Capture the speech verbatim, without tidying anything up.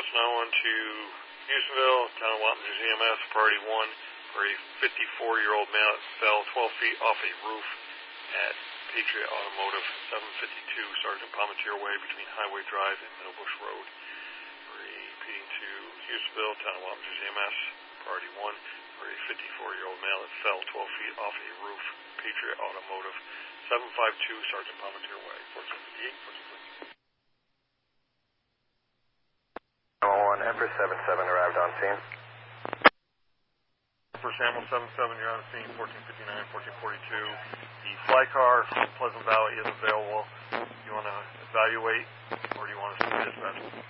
That's now on to Houstonville, town of Wappingers E M S, priority one, for a fifty-four-year-old male that fell twelve feet off a roof at Patriot Automotive, seven fifty-two Sergeant Palmetier Way between Highway Drive and Middlebush Road. Repeating to Houstonville, town of Wappingers E M S, priority one, for a fifty-four-year-old male that fell twelve feet off a roof, Patriot Automotive, seven fifty-two Sergeant Palmetier Way, fourteen fifty-eight, fourteen fifty-eight. one, Empress seven seven arrived on scene. For Samuel seven seven, you're on scene, fourteen fifty-nine, fourteen forty-two. The fly car from Pleasant Valley is available. Do you want to evaluate, or do you want us to dispatch?